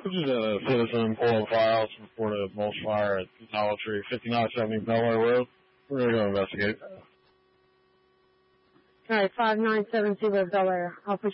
This is a citizen pulling files report a mulch fire at Dollar Tree, 5970 Delaware Road. We're going to go investigate. All right, 5970 Delaware. I'll put